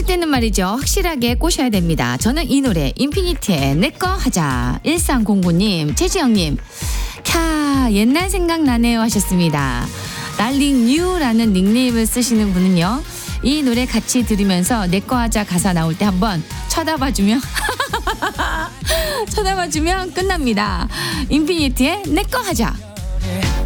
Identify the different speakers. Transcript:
Speaker 1: 이럴 때는 말이죠. 확실하게 꼬셔야 됩니다. 저는 이 노래 인피니티의 내꺼 하자. 1309님, 최지영님, 캬 옛날 생각나네요 하셨습니다. 달링 뉴라는 닉네임을 쓰시는 분은요, 이 노래 같이 들으면서 내꺼 하자 가사 나올 때 한번 쳐다봐주면 쳐다봐주면 끝납니다. 인피니티의 내꺼 하자.